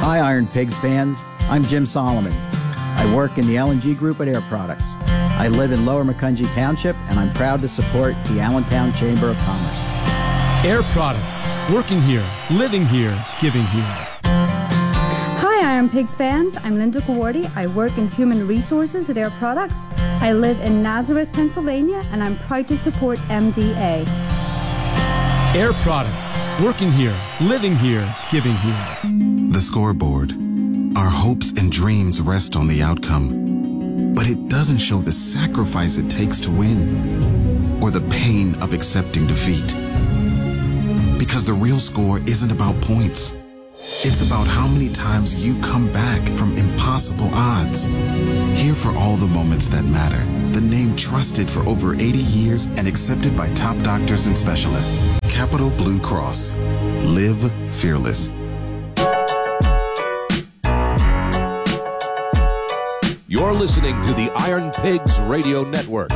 Hi, Iron Pigs fans. I'm Jim Solomon. I work in the L&G Group at Air Products. I live in Lower Macungie Township, and I'm proud to support the Allentown Chamber of Commerce. Air Products. Working here, living here, giving here. Hi, Iron Pigs fans. I'm Linda Kawardi. I work in Human Resources at Air Products. I live in Nazareth, Pennsylvania, and I'm proud to support MDA. Air Products. Working here, living here, giving here. The scoreboard. Our hopes and dreams rest on the outcome, but it doesn't show the sacrifice it takes to win or the pain of accepting defeat. Because the real score isn't about points. It's about how many times you come back from impossible odds. Here for all the moments that matter. The name trusted for over 80 years and accepted by top doctors and specialists. Capital Blue Cross. Live fearless. You're listening to the Iron Pigs Radio Network.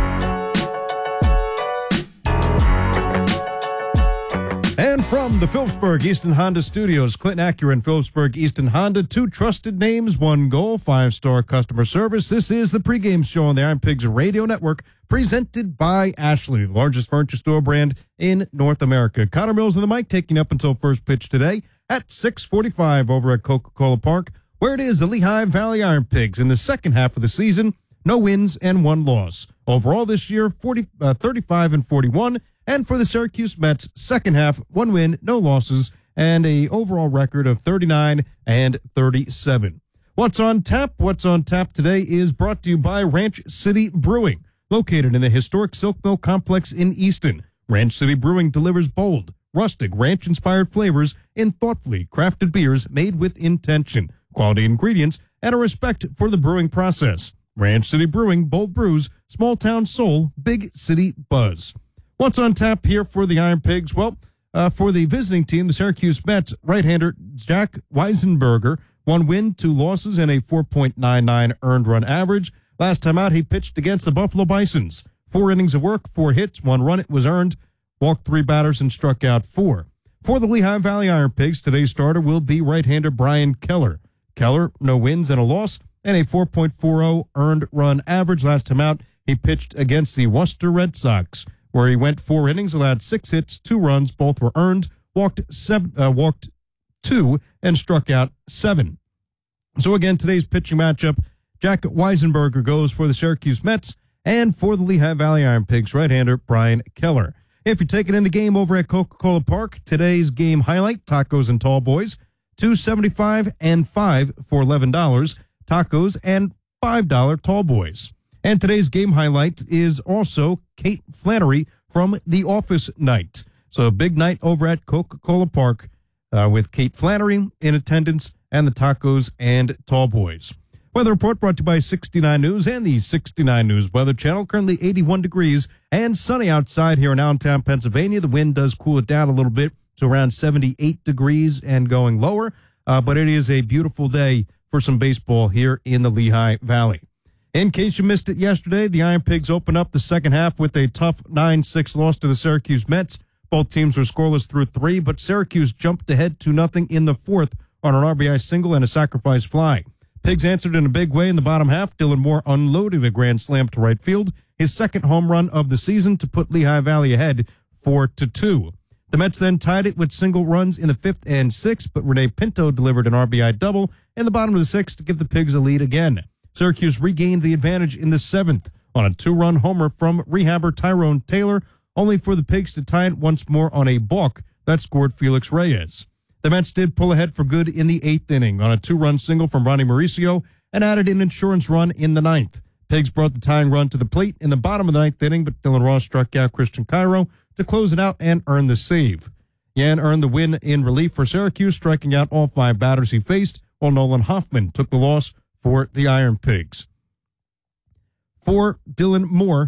And from the Phillipsburg Easton Honda Studios, Clinton Acura and Phillipsburg Easton Honda, two trusted names, one goal, 5-star customer service. This is the pregame show on the Iron Pigs Radio Network, presented by Ashley, the largest furniture store brand in North America. Connor Mills and the mic taking up until first pitch today at 6:45 over at Coca-Cola Park, where it is the Lehigh Valley Iron Pigs in the second half of the season, no wins and one loss. Overall this year, 35-41. And for the Syracuse Mets, second half, one win, no losses, and a overall record of 39-37. What's on tap? What's on tap today is brought to you by Ranch City Brewing, located in the historic Silk Mill Complex in Easton. Ranch City Brewing delivers bold, rustic, ranch-inspired flavors in thoughtfully crafted beers made with intention, quality ingredients, and a respect for the brewing process. Ranch City Brewing, bold brews, small town soul, big city buzz. What's on tap here for the Iron Pigs? Well, for the visiting team, the Syracuse Mets, right-hander Jack Weisenberger, one win, two losses, and a 4.99 earned run average. Last time out, he pitched against the Buffalo Bisons. 4 innings of work, 4 hits, 1 run it was earned, walked 3 batters, and struck out 4. For the Lehigh Valley Iron Pigs, today's starter will be right-hander Brian Keller. Keller, no wins and a loss, and a 4.40 earned run average. Last time out, he pitched against the Worcester Red Sox, where he went 4 innings, allowed 6 hits, 2 runs, both were earned, walked 2, and struck out 7. So again, today's pitching matchup, Jack Weisenberger goes for the Syracuse Mets, and for the Lehigh Valley Iron Pigs, right-hander Brian Keller. If you're taking in the game over at Coca-Cola Park, today's game highlight, tacos and tall boys, $2.75 and $5 for $11, tacos and $5 tall boys. And today's game highlight is also Kate Flannery from The Office Night. So a big night over at Coca-Cola Park with Kate Flannery in attendance and the tacos and tall boys. Weather report brought to you by 69 News and the 69 News Weather Channel. Currently 81 degrees and sunny outside here in Allentown, Pennsylvania. The wind does cool it down a little bit to around 78 degrees and going lower. But it is a beautiful day for some baseball here in the Lehigh Valley. In case you missed it yesterday, the Iron Pigs opened up the second half with a tough 9-6 loss to the Syracuse Mets. Both teams were scoreless through 3, but Syracuse jumped ahead 2-0 in the fourth on an RBI single and a sacrifice fly. Pigs answered in a big way in the bottom half. Dylan Moore unloaded a grand slam to right field, his second home run of the season to put Lehigh Valley ahead 4-2. The Mets then tied it with single runs in the 5th and 6th, but Rene Pinto delivered an RBI double in the bottom of the 6th to give the Pigs a lead again. Syracuse regained the advantage in the 7th on a 2-run homer from rehabber Tyrone Taylor, only for the Pigs to tie it once more on a balk that scored Felix Reyes. The Mets did pull ahead for good in the 8th inning on a 2-run single from Ronnie Mauricio and added an insurance run in the 9th. Pigs brought the tying run to the plate in the bottom of the 9th inning, but Dylan Ross struck out Christian Cairo to close it out and earn the save. Yan earned the win in relief for Syracuse, striking out all 5 batters he faced, while Nolan Hoffman took the loss for the Iron Pigs. For Dylan Moore,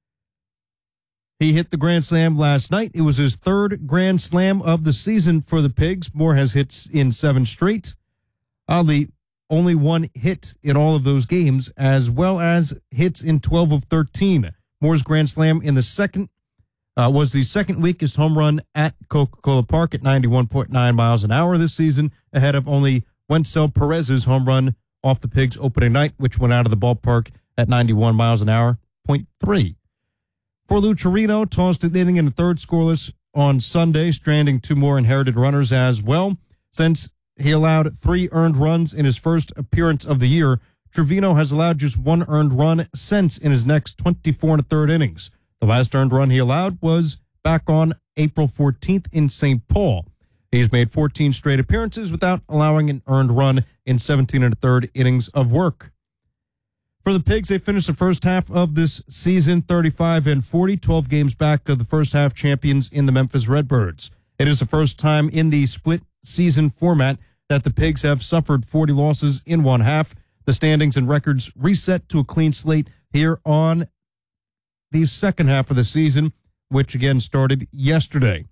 he hit the grand slam last night. It was his 3rd grand slam of the season for the Pigs. Moore has hits in 7 straight. Oddly, only 1 hit in all of those games, as well as hits in 12 of 13. Moore's grand slam in the second was the second weakest home run at Coca-Cola Park at 91.9 miles an hour this season, ahead of only Wenzel Perez's home run off the Pigs opening night, which went out of the ballpark at 91 miles an hour, .3. For Lou Chirino, tossed an inning in the third scoreless on Sunday, stranding 2 more inherited runners as well. Since he allowed 3 earned runs in his first appearance of the year, Trevino has allowed just 1 earned run since in his next 24 1/3 innings. The last earned run he allowed was back on April 14th in St. Paul. He's made 14 straight appearances without allowing an earned run in 17 1/3 innings of work. For the Pigs, they finished the first half of this season 35-40, 12 games back of the first half champions in the Memphis Redbirds. It is the first time in the split season format that the Pigs have suffered 40 losses in one half. The standings and records reset to a clean slate here on the second half of the season, which again started yesterday.